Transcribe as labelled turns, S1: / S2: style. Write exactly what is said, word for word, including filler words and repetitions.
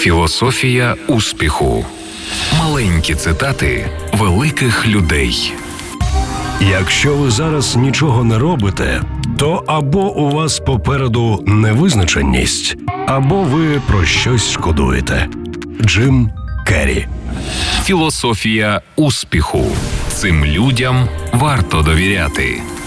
S1: Філософія успіху. Маленькі цитати великих людей.
S2: Якщо ви зараз нічого не робите, то або у вас попереду невизначеність, або ви про щось шкодуєте. Джим Керрі.
S1: Філософія успіху. Цим людям варто довіряти.